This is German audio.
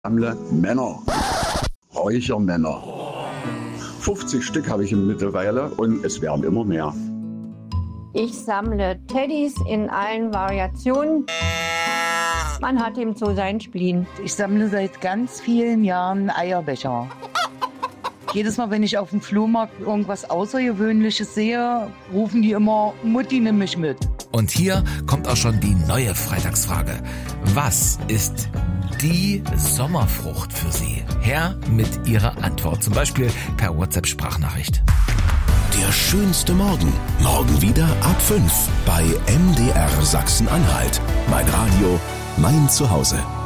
Sammle Männer, Räuchermänner. 50 Stück habe ich mittlerweile und es werden immer mehr. Ich sammle Teddys in allen Variationen. Man hat ihm so sein Spleen. Ich sammle seit ganz vielen Jahren Eierbecher. Jedes Mal, wenn ich auf dem Flohmarkt irgendwas Außergewöhnliches sehe, rufen die immer, Mutti, nimm mich mit. Und hier kommt auch schon die neue Freitagsfrage. Was ist die Sommerfrucht für Sie? Her mit Ihrer Antwort, zum Beispiel per WhatsApp-Sprachnachricht. Der schönste Morgen. Morgen wieder ab 5 bei MDR Sachsen-Anhalt. Mein Radio, mein Zuhause.